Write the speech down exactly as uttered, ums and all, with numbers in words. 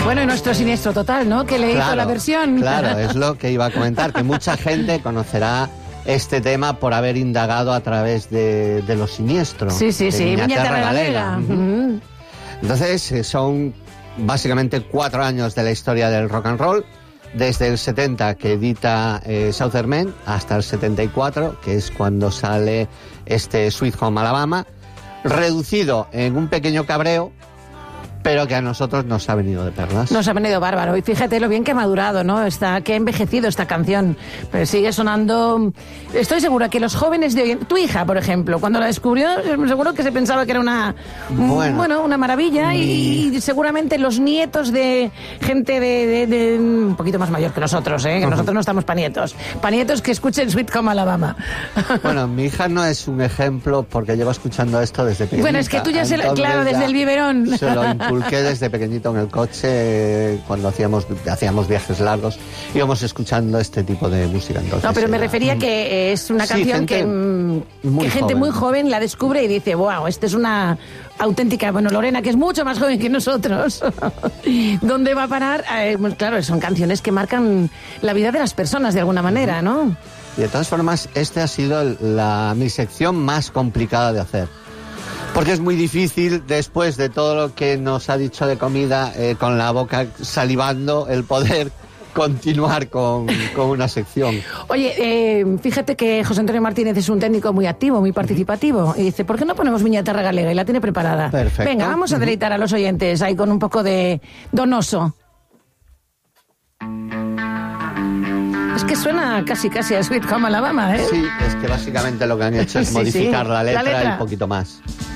Bueno, y nuestro Siniestro Total, ¿no? Que le claro, hizo la versión. Claro, es lo que iba a comentar, que mucha gente conocerá este tema por haber indagado a través de, de Los Siniestros. Sí, sí, sí, Viña Viña Terra Terra Galega. Uh-huh. Entonces, eh, son básicamente cuatro años de la historia del rock and roll, desde el setenta, que edita eh, Southern Man, hasta el setenta y cuatro, que es cuando sale este Sweet Home Alabama, reducido en un pequeño cabreo, pero que a nosotros nos ha venido de perlas. Nos ha venido bárbaro. Y fíjate lo bien que ha madurado, ¿no? Está, que ha envejecido esta canción. Pero sigue sonando... Estoy segura que los jóvenes de hoy... Tu hija, por ejemplo, cuando la descubrió, seguro que se pensaba que era una... Bueno, bueno una maravilla. Y... y seguramente los nietos de gente de, de, de... un poquito más mayor que nosotros, ¿eh? Que nosotros no estamos pa' nietos. Pa' nietos que escuchen Sweet Home Alabama. Bueno, mi hija no es un ejemplo porque llevo escuchando esto desde pequeñita. Bueno, es que tú ya se lo... Claro, desde el biberón. Se lo inculqué desde pequeñito en el coche, cuando hacíamos hacíamos viajes largos, íbamos escuchando este tipo de música. Entonces, no, pero me era... refería que es una canción sí, que, que gente joven. muy joven la descubre y dice, wow, esta es una auténtica... Bueno, Lorena, que es mucho más joven que nosotros, ¿dónde va a parar? Eh, pues claro, son canciones que marcan la vida de las personas de alguna manera, ¿no? Y de todas formas, esta ha sido la, mi sección más complicada de hacer. Porque es muy difícil, después de todo lo que nos ha dicho de comida, eh, con la boca salivando, el poder continuar con, con una sección. Oye, eh, fíjate que José Antonio Martínez es un técnico muy activo, muy participativo. Y dice, ¿por qué no ponemos Viña Terra Galega? Y la tiene preparada. Perfecto. Venga, vamos a deleitar a los oyentes ahí con un poco de Donoso. Es que suena casi casi a Sweet Home Alabama, ¿eh? Sí, es que básicamente lo que han hecho es sí, modificar sí. la letra, la letra y un poquito más.